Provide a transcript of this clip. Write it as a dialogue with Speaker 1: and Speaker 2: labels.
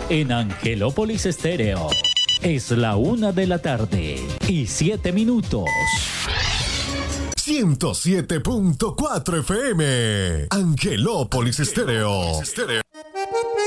Speaker 1: en Angelópolis Estéreo. Es la 1:07 p.m.
Speaker 2: 107.4 FM. Angelópolis Estéreo.